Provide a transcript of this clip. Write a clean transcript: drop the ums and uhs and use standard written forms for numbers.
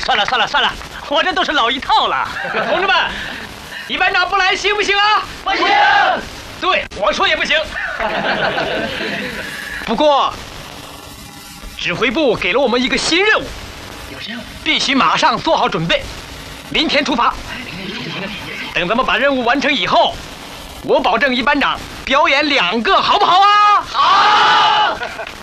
算了算了算了，我这都是老一套了。 同志们，一班长不来行不行啊？ 不行。 对，我说也不行。不过，指挥部给了我们一个新任务，必须马上做好准备，明天出发。等咱们把任务完成以后，我保证一班长表演2个，好不好啊？ 好。